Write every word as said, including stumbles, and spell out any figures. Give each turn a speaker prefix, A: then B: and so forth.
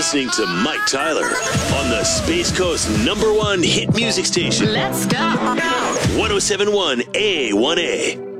A: listening to Mike Tyler on the Space Coast number one hit music station.
B: Let's go.
A: one oh seven point one A one A.